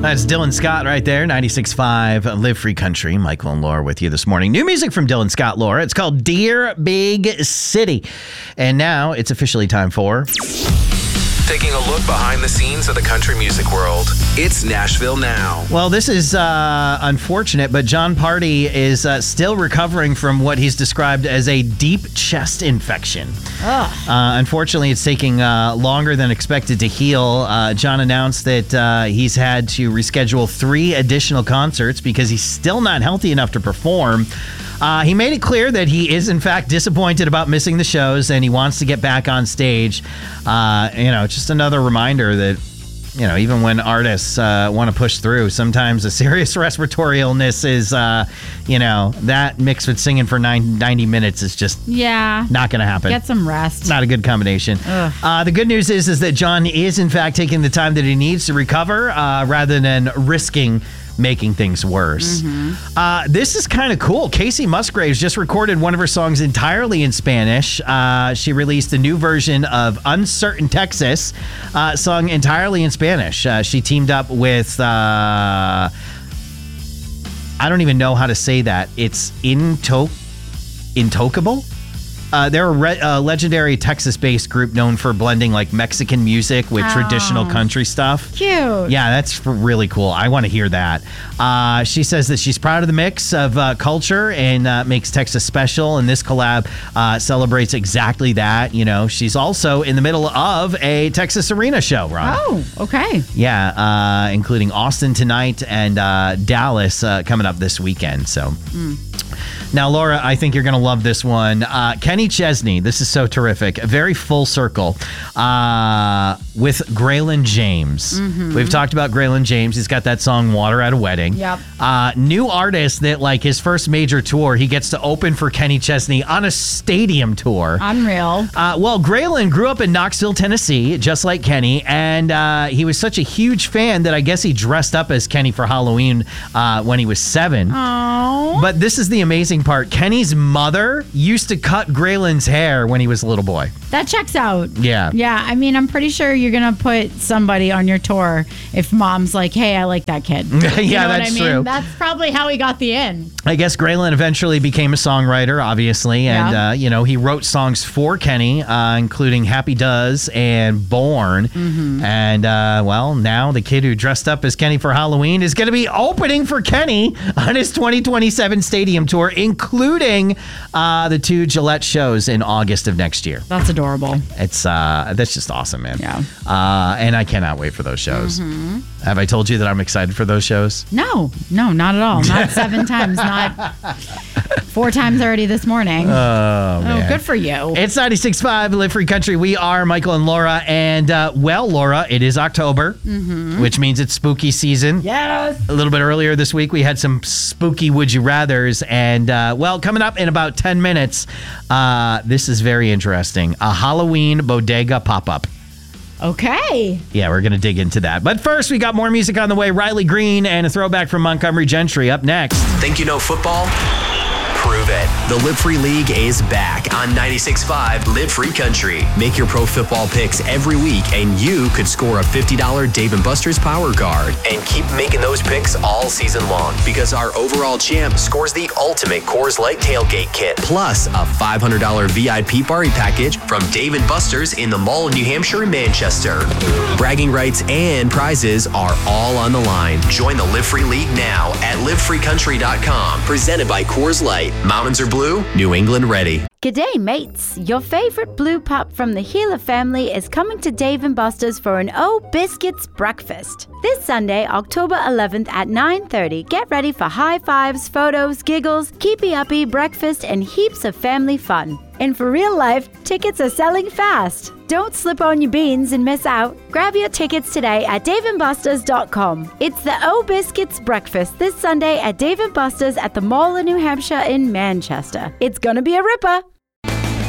That's Dylan Scott right there, 96.5 Live Free Country. Michael and Laura with you this morning. New music from Dylan Scott, Laura. It's called Dear Big City. And now it's officially time for... Taking a look behind the scenes of the country music world. It's Nashville Now. Well, this is unfortunate, but John Party is still recovering from what he's described as a deep chest infection. Unfortunately, it's taking longer than expected to heal. John announced that he's had to reschedule 3 additional concerts because he's still not healthy enough to perform. He made it clear that he is, in fact, disappointed about missing the shows and he wants to get back on stage. Just another reminder that, even when artists want to push through, sometimes a serious respiratory illness is, that mixed with singing for 90 minutes is just not going to happen. Get some rest. Not a good combination. The good news is that John is, in fact, taking the time that he needs to recover rather than risking making things worse. This is kind of cool. Casey Musgraves just recorded one of her songs entirely in Spanish. She released a new version of Uncertain Texas, sung entirely in Spanish. She teamed up with, I don't even know how to say that. It's Intocable? They're a legendary Texas-based group known for blending like Mexican music with traditional country stuff. Cute. Yeah, that's really cool. I want to hear that. She says that she's proud of the mix of culture and makes Texas special, and this collab celebrates exactly that. She's also in the middle of a Texas Arena show, Ron. Oh, okay. Yeah, including Austin tonight and Dallas coming up this weekend. So. Now, Laura, I think you're going to love this one. Kenny Chesney, this is so terrific. A very full circle with Graylin James. We've talked about Graylin James. He's got that song, Water at a Wedding. Yep. New artist that, like, his first major tour, he gets to open for Kenny Chesney on a stadium tour. Unreal. Well, Graylin grew up in Knoxville, Tennessee, just like Kenny, and he was such a huge fan that I guess he dressed up as Kenny for Halloween when he was 7. Aww. But this is the amazing part. Kenny's mother used to cut Graylin's hair when he was a little boy. That checks out. Yeah. Yeah, I mean, I'm pretty sure you're going to put somebody on your tour if mom's like, hey, I like that kid. Yeah, that's true. That's probably how he got the in. I guess Graylin eventually became a songwriter, obviously, and, he wrote songs for Kenny, including Happy Does and Born. And, now the kid who dressed up as Kenny for Halloween is going to be opening for Kenny on his 2027 stadium tour, including the 2 Gillette shows in August of next year. That's adorable. It's that's just awesome, man. Yeah. And I cannot wait for those shows. Have I told you that I'm excited for those shows? No, not at all. Not 7 times, not 4 times already this morning. Oh, man. Good for you. It's 96.5 Live Free Country. We are Michael and Laura. And, Laura, it is October, which means it's spooky season. Yes. A little bit earlier this week, we had some spooky Would You Rathers. And, coming up in about 10 minutes, this is very interesting. A Halloween bodega pop-up. Okay. Yeah, we're going to dig into that. But first, we got more music on the way. Riley Green and a throwback from Montgomery Gentry up next. Think you know football? Prove it. The Live Free League is back on 96.5 Live Free Country. Make your pro football picks every week, and you could score a $50 Dave & Buster's Power Card. And keep making those picks all season long, because our overall champ scores the ultimate Coors Light Tailgate Kit, plus a $500 VIP party package from Dave & Buster's in the Mall of New Hampshire and Manchester. Bragging rights and prizes are all on the line. Join the Live Free League now at livefreecountry.com. Presented by Coors Light. Mountains are blue, New England ready. G'day, mates. Your favorite blue pup from the Healer family is coming to Dave & Buster's for an Oh Biscuits breakfast. This Sunday, October 11th at 9:30, get ready for high fives, photos, giggles, keepy-uppy, breakfast, and heaps of family fun. And for real life, tickets are selling fast. Don't slip on your beans and miss out. Grab your tickets today at daveandbusters.com. It's the Oh Biscuits breakfast this Sunday at Dave & Buster's at the Mall of New Hampshire in Manchester. It's gonna be a ripper.